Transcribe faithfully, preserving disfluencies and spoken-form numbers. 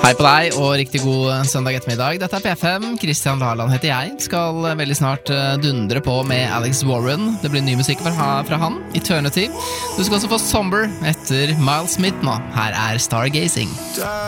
Hei på deg, og riktig god søndag ettermiddag. Dette er P fem, Kristian Laland heter jeg. Skal veldig snart dundre på med Alex Warren. Det blir ny musikk fra, fra han, Eternity. Du skal også få Somber etter Miles Smith nå. Her er Stargazing.